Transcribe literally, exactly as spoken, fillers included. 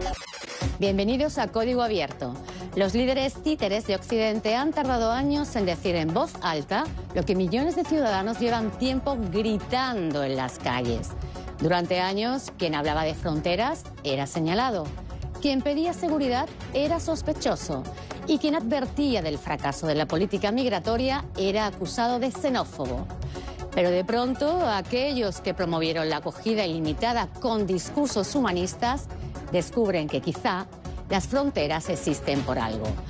Bienvenidos a Código Abierto. Los líderes títeres de Occidente han tardado años en decir en voz alta lo que millones de ciudadanos llevan tiempo gritando en las calles. Durante años, quien hablaba de fronteras era señalado. Quien pedía seguridad era sospechoso. Y quien advertía del fracaso de la política migratoria era acusado de xenófobo. Pero de pronto, aquellos que promovieron la acogida ilimitada con discursos humanistas descubren que quizá las fronteras existen por algo.